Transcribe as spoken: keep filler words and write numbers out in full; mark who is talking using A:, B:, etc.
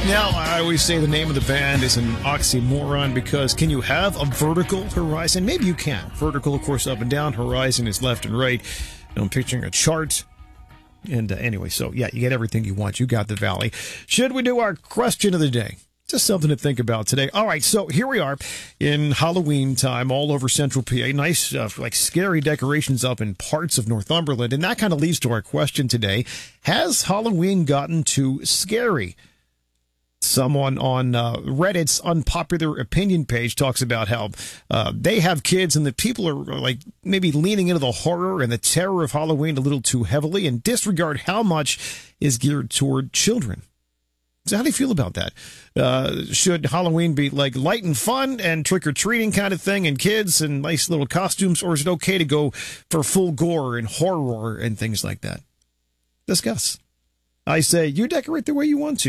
A: Now, I always say the name of the band is an oxymoron because can you have a vertical horizon? Maybe you can. Vertical, of course, up and down. Horizon is left and right. I'm picturing a chart. And uh, anyway, so yeah, you get everything you want. You got the valley. Should we do our question of the day? Just something to think about today. All right, so here we are in Halloween time all over Central P A. Nice, uh, like scary decorations up in parts of Northumberland. And that kind of leads to our question today. Has Halloween gotten too scary? Someone on uh, Reddit's unpopular opinion page talks about how uh, they have kids and the people are like maybe leaning into the horror and the terror of Halloween a little too heavily and disregard how much is geared toward children. So how do you feel about that? Uh, should Halloween be like light and fun and trick-or-treating kind of thing and kids and nice little costumes, or is it okay to go for full gore and horror and things like that? Discuss. I say you decorate the way you want to.